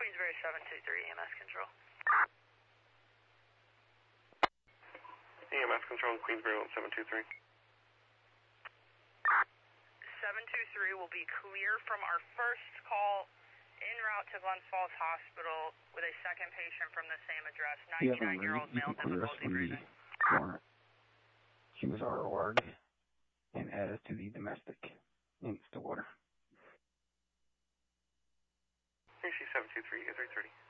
Queensbury 723 EMS Control. EMS Control, Queensbury 1723. 723 will be clear from our first call en route to Glens Falls Hospital with a second patient from the same address, 99-year-old male, difficulty breathing. Choose our ward and add us to the domestic in Stillwater. AC 723, 330.